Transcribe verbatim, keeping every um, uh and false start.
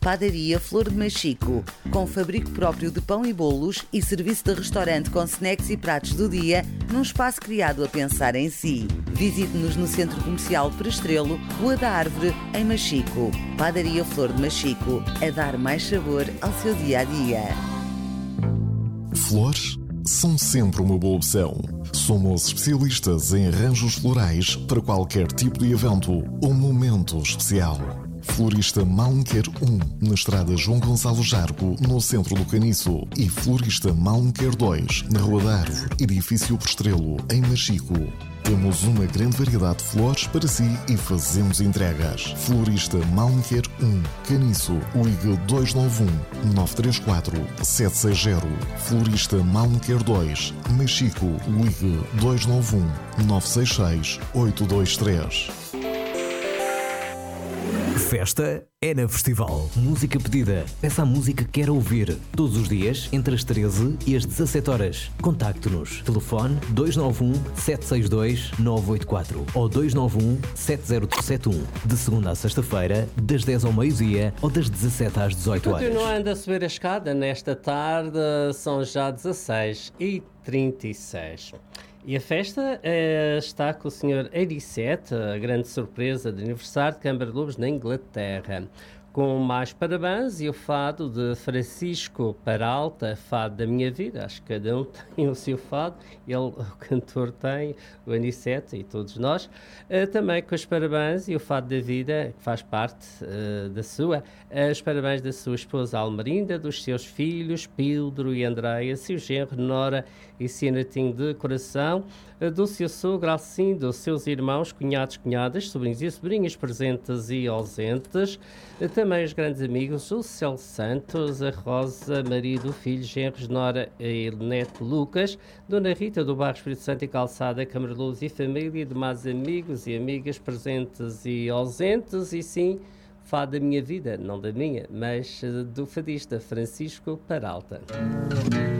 Padaria Flor de Machico, com fabrico próprio de pão e bolos e serviço de restaurante com snacks e pratos do dia, num espaço criado a pensar em si. Visite-nos no Centro Comercial Prestrelo, Rua da Árvore, em Machico. Padaria Flor de Machico, a dar mais sabor ao seu dia-a-dia. Flores são sempre uma boa opção. Somos especialistas em arranjos florais para qualquer tipo de evento ou momento especial. Florista Malmequer um, na estrada João Gonçalo Jargo, no centro do Caniço. E Florista Malmequer dois, na Rua da Árvore, edifício Prestrelo, em Machico. Temos uma grande variedade de flores para si e fazemos entregas. Florista Malmequer um, Caniço, ligue dois nove um, nove três quatro, sete seis zero. Florista Malmequer dois, Machico, ligue dois nove um, nove seis seis, oito dois três. Festa é na Festival. Música pedida. Peça a música que quer ouvir. Todos os dias, entre as treze e as dezassete horas. Contacte-nos. Telefone dois nove um, sete seis dois, nove oito quatro ou dois nove um, sete zero sete um. De segunda a sexta-feira, das dez ao meio-dia ou das dezassete às dezoito horas. Continuando a subir a escada, nesta tarde são já dezasseis e trinta e seis. E a festa eh, está com o senhor oitenta e sete, a grande surpresa de aniversário de Câmara de Lobos na Inglaterra. Com mais parabéns e o fado de Francisco Peralta, fado da minha vida. Acho que cada um tem o seu fado. Ele, o cantor, tem o oitenta e sete e todos nós. Uh, também com os parabéns e o fado da vida, que faz parte uh, da sua. Uh, os parabéns da sua esposa Almerinda, dos seus filhos Pedro e Andreia, seu genro Nora e seu netinho de coração, uh, do seu sogro Alcindo, dos seus irmãos, cunhados, cunhadas, sobrinhos e sobrinhas presentes e ausentes. Uh, Também os grandes amigos, o Celso Santos, a Rosa, marido, filho, genros, Nora e neto Lucas, Dona Rita do Bairro Espírito Santo e Calçada, Câmara de Luz e família, demais amigos e amigas presentes e ausentes, e sim, fado da minha vida, não da minha, mas do fadista Francisco Peralta.